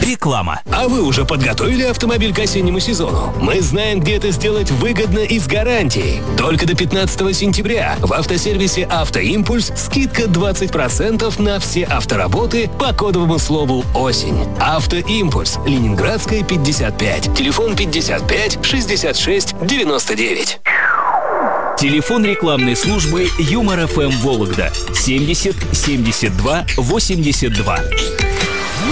Реклама. А вы уже подготовили автомобиль к осеннему сезону? Мы знаем, где это сделать выгодно и с гарантией. Только до 15 сентября в автосервисе «Автоимпульс» скидка 20% на все автоработы по кодовому слову «Осень». «Автоимпульс», Ленинградская, 55. Телефон 55 66 99. Телефон рекламной службы Юмор ФМ Вологда 70 72 82.